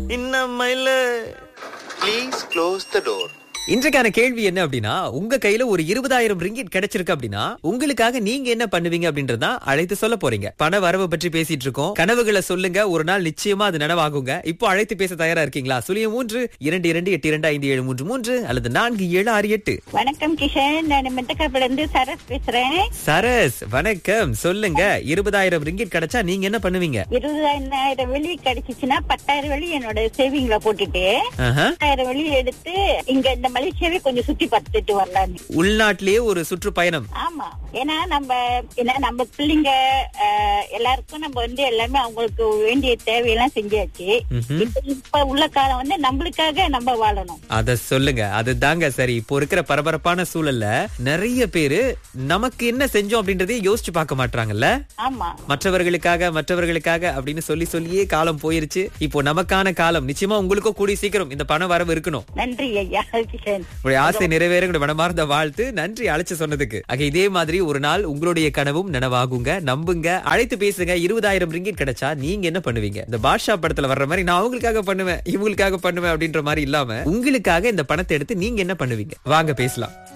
இன்னமையில Please close the door. இன்றைக்கான கேள்வி என்ன அப்படின்னா, உங்க கையில ஒரு 20,000 ரிங்கிட் கிடைச்சிருக்கு அப்படின்னா உங்களுக்காக நீங்க என்ன பண்ணுவீங்க அப்படின்றத அழைத்து சொல்ல போறீங்க. பண வரவு பற்றி பேசிட்டு இருக்கோம். கனவுகளை சொல்லுங்க, ஒரு நாள் நிச்சயமா அது நனவாகுங்க. இப்போ அழைத்து பேச தயாரா இருக்கீங்களா? 0322828733 அல்லது 4768. வணக்கம் கிஷன், நான் மெத்தக்காப்புல இருந்து சரஸ் பேசுறேன். சரஸ் வணக்கம், சொல்லுங்க. 20,000 ரிங்கிட் கிடைச்சா நீங்க என்ன பண்ணுவீங்க? 20,000 வெளி கிடைச்சிச்சுன்னா 10,000 வெளி என்னோட சேவிங்ல போட்டுட்டு ஆஹா. 10,000 வெளி எடுத்து இங்க இந்த மலேசியாவே கொஞ்சம் சுத்தி பார்த்துட்டு வரலான்னு. உள்நாட்டிலேயே ஒரு சுற்றுப்பயணம். ஆமா, ஏன்னா நம்ம பிள்ளைங்க எல்லாருக்கும் நம்ம வந்து எல்லாமே அவங்களுக்கு வேண்டிய தேவையெல்லாம் செஞ்சாச்சு. இப்ப உள்ள காலம் வந்து நம்மளுக்காக நம்ம வாழணும். அத சொல்லுங்க, அதுதாங்க சரி. இப்போ இருக்கிற பரபரப்பான சூழல்ல நிறைய பேரு நமக்கு என்ன செஞ்சோம் அப்படின்றதே யோசிச்சு பார்க்க மாட்டாங்கல்ல. ஆமா, மற்றவர்களுக்காக அப்படின்னு சொல்லியே காலம் போயிருச்சு. இப்போ நமக்கான காலம். நிச்சயமா உங்களுக்கும் கூடி சீக்கிரம் இந்த பண வரவு இருக்கணும். நன்றி ஐயா கிஷன். உங்களுடைய ஆசை நிறைவேற உங்களுடைய மனமார்ந்த வாழ்த்து. நன்றி அழைச்சு சொன்னதுக்கு. இதே மாதிரி ஒரு நாள் உங்களுடைய கனவும் நனவாகுங்க. நம்புங்க, அழைத்து பேசுங்க. 20,000 ரிங்கிட் கிடைச்சா நீங்க என்ன பண்ணுவீங்க? இந்த பாஷா படத்துல வர்ற மாதிரி நான் அவங்களுக்காக பண்ணுவேன், இவங்களுக்காக பண்ணுவேன் அப்படின்ற மாதிரி இல்லாம உங்களுக்காக இந்த பணத்தை எடுத்து நீங்க என்ன பண்ணுவீங்க? வாங்க பேசலாம்.